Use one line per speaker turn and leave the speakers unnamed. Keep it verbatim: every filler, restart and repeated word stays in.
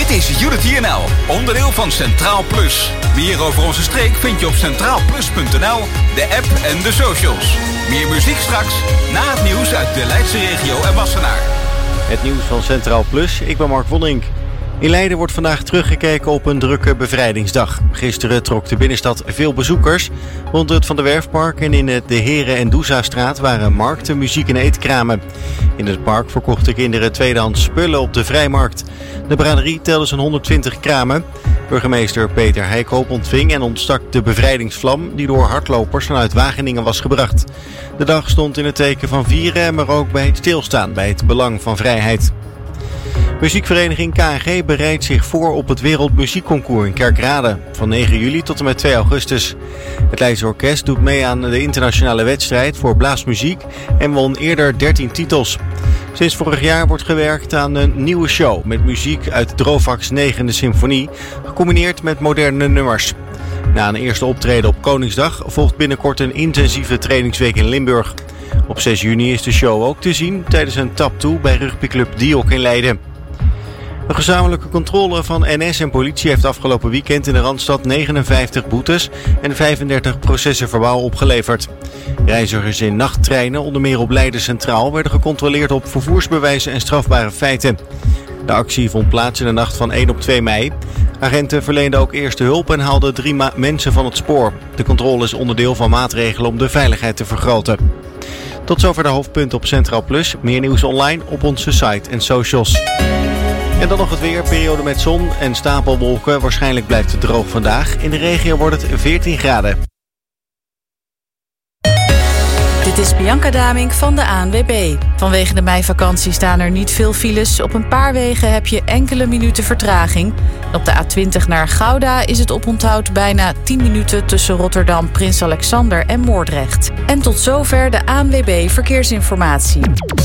Dit is Unity N L, onderdeel van Centraal Plus. Meer over onze streek vind je op centraal plus punt n l, de app en de socials. Meer muziek straks, na het nieuws uit de Leidse regio en Wassenaar.
Het nieuws van Centraal Plus, ik ben Mark Vonink. In Leiden wordt vandaag teruggekeken op een drukke bevrijdingsdag. Gisteren trok de binnenstad veel bezoekers. Rond het Van der Werfpark en in de Heren- en Doezastraat waren markten, muziek en eetkramen. In het park verkochten kinderen tweedehands spullen op de vrijmarkt. De braderie telde zo'n honderdtwintig kramen. Burgemeester Peter Heikoop ontving en ontstak de bevrijdingsvlam die door hardlopers vanuit Wageningen was gebracht. De dag stond in het teken van vieren, maar ook bij het stilstaan bij het belang van vrijheid. Muziekvereniging K N G bereidt zich voor op het Wereldmuziekconcours in Kerkrade van negen juli tot en met twee augustus. Het Leidse Orkest doet mee aan de internationale wedstrijd voor blaasmuziek en won eerder dertien titels. Sinds vorig jaar wordt gewerkt aan een nieuwe show met muziek uit Drovak's negende symfonie, gecombineerd met moderne nummers. Na een eerste optreden op Koningsdag volgt binnenkort een intensieve trainingsweek in Limburg. Op zes juni is de show ook te zien tijdens een tap toe bij rugbyclub Diok in Leiden. Een gezamenlijke controle van N S en politie heeft afgelopen weekend in de Randstad negenenvijftig boetes en vijfendertig processen verbaal opgeleverd. Reizigers in nachttreinen, onder meer op Leiden Centraal, werden gecontroleerd op vervoersbewijzen en strafbare feiten. De actie vond plaats in de nacht van één op twee mei. Agenten verleenden ook eerste hulp en haalden drie ma- mensen van het spoor. De controle is onderdeel van maatregelen om de veiligheid te vergroten. Tot zover de hoofdpunten op Centraal Plus. Meer nieuws online op onze site en socials. En dan nog het weer, periode met zon en stapelwolken. Waarschijnlijk blijft het droog vandaag. In de regio wordt het veertien graden.
Dit is Bianca Damink van de A N W B. Vanwege de meivakantie staan er niet veel files. Op een paar wegen heb je enkele minuten vertraging. Op de A twintig naar Gouda is het oponthoud bijna tien minuten tussen Rotterdam, Prins Alexander en Moordrecht. En tot zover de A N W B Verkeersinformatie.